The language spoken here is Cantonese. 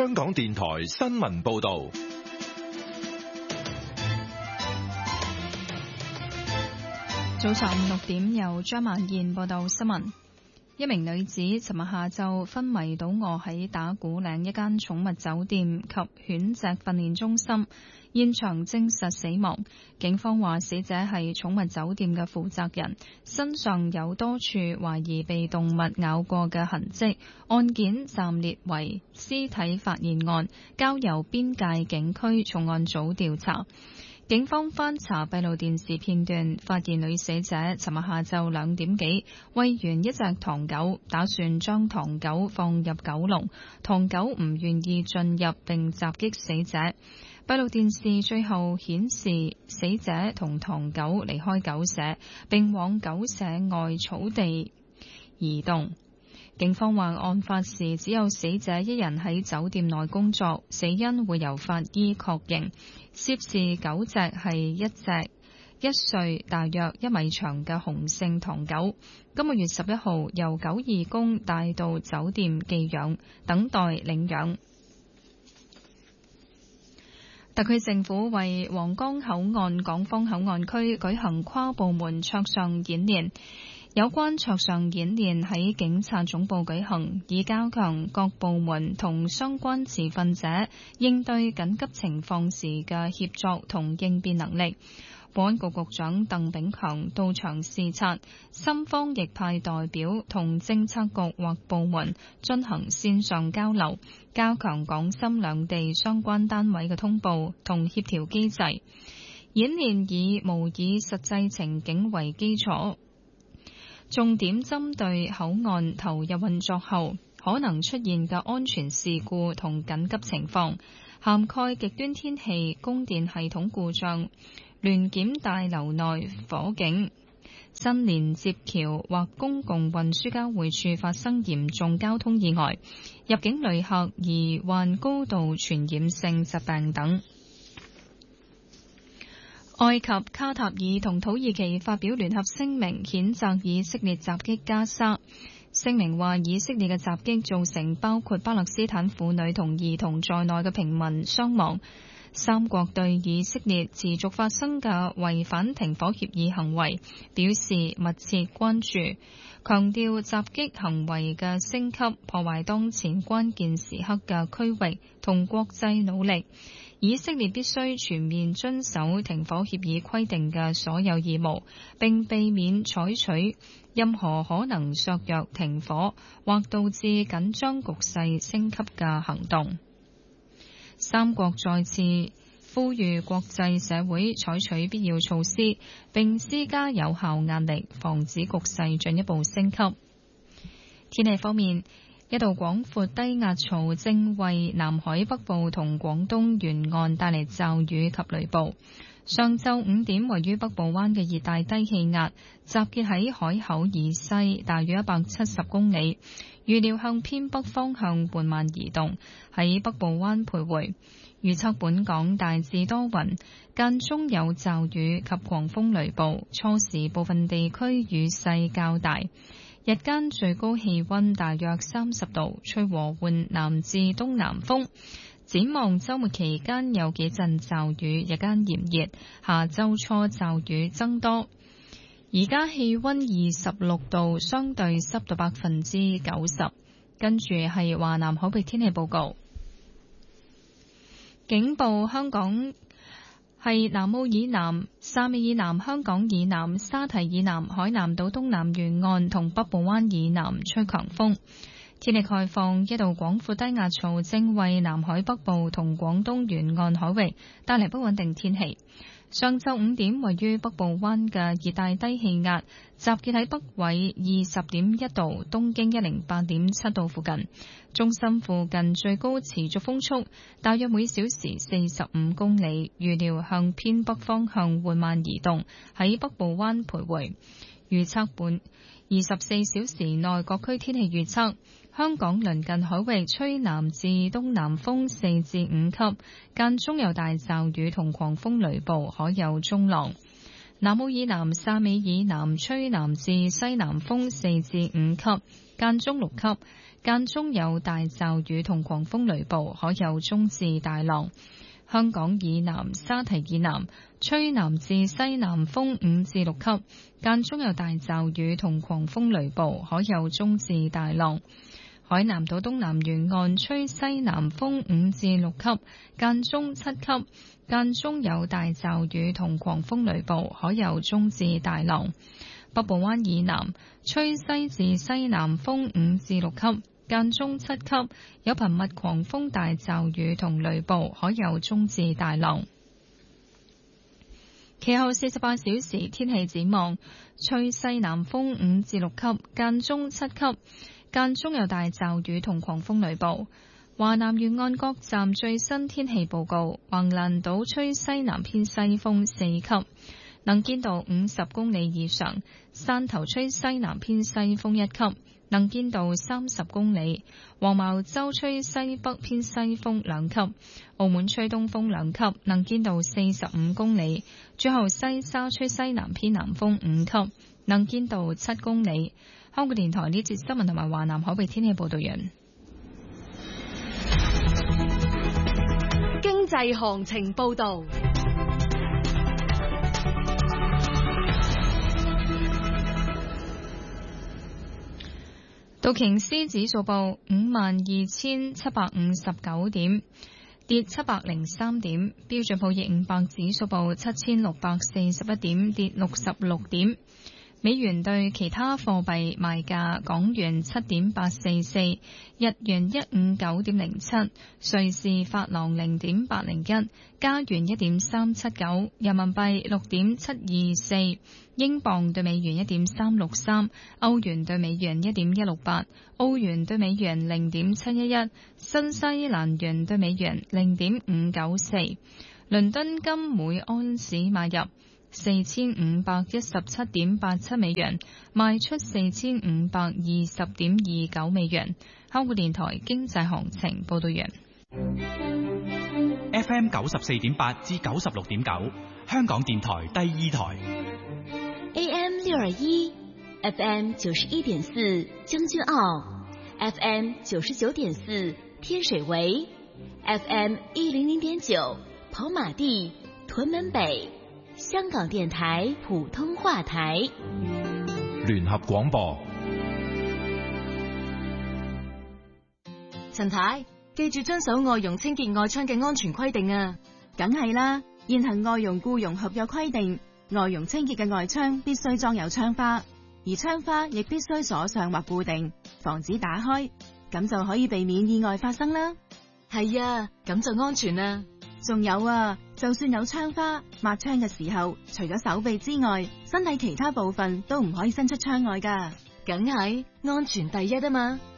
香港電台新聞報道。 早上6點，由張曼燕報道新聞。一名女子尋日下晝昏迷倒卧喺打鼓嶺一間寵物酒店及犬隻訓練中心，現場證實死亡。警方話死者係寵物酒店嘅負責人，身上有多處懷疑被動物咬過嘅痕跡，案件暫列為屍體發現案，交由邊界警區重案組調查。警方翻查閉路電視片段，發現女死者尋日下晝2點幾餵完一隻唐狗，打算將唐狗放入狗籠，唐狗唔願意進入並襲擊死者。閉路電視最後顯示死者同唐狗離開狗舍，並往狗舍外草地移動。警方話案發時只有死者一人喺酒店內工作，死因會由法醫確認。涉事狗隻係一隻1歲大約1米長嘅雄性唐狗，今個月11號由狗義工帶到酒店寄養，等待領養。特區政府為皇崗口岸港方口岸區舉行跨部門桌上演練。有關桌上演練喺警察總部舉行，以加強各部門同相關持份者應對緊急情況時嘅協作同應變能力。保安局局長鄧炳強到場視察，深方亦派代表同政策局或部門進行線上交流，加強港深兩地相關單位嘅通報同協調機制。演練以模擬實際情景為基礎，重點針對口岸投入運作後可能出現嘅安全事故同緊急情況，涵蓋極端天氣、供電系統故障、聯檢大樓內火警、新連接橋或公共運輸交匯處發生嚴重交通意外、入境旅客疑患高度傳染性疾病等。埃及、卡塔爾同土耳其發表聯合聲明，譴責以色列襲擊加沙。聲明話，以色列嘅襲擊造成包括巴勒斯坦婦女同兒童在內嘅平民傷亡。三國對以色列持續發生嘅違反停火協議行為表示密切關注，強調襲擊行為嘅升級破壞當前關鍵時刻嘅區域同國際努力。以色列必須全面遵守停火協議規定嘅所有義務，並避免採取任何可能削弱停火或導致緊張局勢升級嘅行動。三國再次呼籲國際社會採取必要措施，並施加有效壓力，防止局勢進一步升級。天氣方面，一道廣闊低壓槽正為南海北部同廣東沿岸帶嚟驟雨及雷暴。上晝5點，位於北部灣嘅熱帶低氣壓集結喺海口以西大約170公里，預料向偏北方向緩慢移動，喺北部灣徘徊。預測本港大致多雲，間中有驟雨及狂風雷暴，初時部分地區雨勢較大。日間最高氣溫大約30度，吹和緩南至東南風。展望週末期間有幾陣驟雨，日間炎熱，下週初驟雨增多。而家氣溫26度，相對濕度90%。跟住係華南海域天氣報告。警報：香港係南澳以南、汕尾以南、香港以南、沙堤以南、海南島東南沿岸同北部灣以南吹強風。天氣概況：一道廣闊低壓槽正為南海北部同廣東沿岸海域帶嚟不穩定天氣。上晝5點，位於北部灣嘅熱帶低氣壓集結喺北緯20.1度、東經108.7度附近。中心附近最高持續風速大約每小時45公里，預料向偏北方向緩慢移動，喺北部灣徘徊。預測本24小時內各區天氣預測：香港鄰近海域吹南至東南風4至5級，間中有大驟雨同狂風雷暴，可有中浪。 南澳以南、汕尾以南吹南至西南風4至5級，間中6級，間中有大驟雨同狂風雷暴，海有中至大浪。香港以南、沙堤以南吹南至西南風5至6級，間中有大驟雨同狂風雷暴，海有中至大浪。海南島東南沿岸吹西南風5至6級，間中7級，間中有大驟雨同狂風雷暴，海有中至大浪。北部灣以南吹西至西南風5至6級，間中7級，有頻密狂風大驟雨同雷暴，海有中至大浪。其後48小時天氣展望，吹西南風5至6級，間中7級，間中有大驟雨同狂風雷暴。華南沿岸各站最新天氣報告：橫瀾島吹西南偏西風4級，能見度50公里以上；汕頭吹西南偏西風1級，能見度30公里；黃茅洲吹西北偏西風2級；澳門吹東風2級，能見度45公里；最後西沙吹西南偏南風5級，能見度7公里。香港電台呢節新聞同埋華南海域天氣報道完。 經濟行情報道。 道瓊斯指數報52,759點，跌703點；標準普爾500指數報7,641點，跌66點。美元對其他貨幣賣價：港元7.844，日元159.07，瑞士法郎0.801，加元1.379，人民幣6.724，英鎊對美元1.363，歐元對美元1.168，澳元對美元0.711，新西蘭元對美元0.594。倫敦金每安士買入4517.87美元，賣出4520.29美元。香港電台經濟行情報道完。 FM 94.8至96.9，香港電台第2台。 AM 621 FM 91.4將軍澳 FM 99.4天水圍 FM 100.9跑馬地屯門北，香港電台普通話台。 聯合廣播。 陳太，記住遵守外傭清潔外窗嘅安全規定啊！ 梗係啦，現行外傭僱傭合約規定，外傭清潔嘅外窗必須裝有窗花，而窗花亦必須鎖上或固定，防止打開，咁就可以避免意外發生啦。 係啊，咁就安全啦。 仲有啊，就算有窗花，抹窗嘅時候，除咗手臂之外，身體其他部分都唔可以伸出窗外㗎。 梗係安全第一啊嘛。